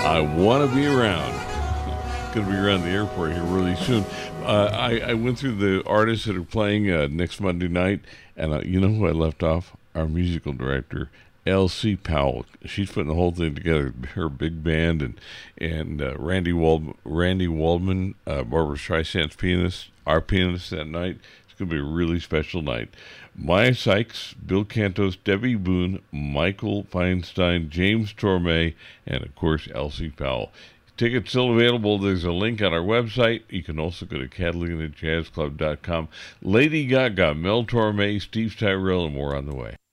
I Want to Be Around. Going to be around the airport here really soon. I went through the artists that are playing next Monday night, and you know who I left off? Our musical director, L.C. Powell. She's putting the whole thing together, her big band, and Randy Waldman, Barbara Streisand's pianist, our pianist that night. It's going to be a really special night. Maya Sykes, Bill Cantos, Debbie Boone, Michael Feinstein, James Torme, and of course L.C. Powell. Tickets still available. There's a link on our website. You can also go to CatalinaJazzClub.com. Lady Gaga, Mel Torme, Steve Tyrell, and more on the way.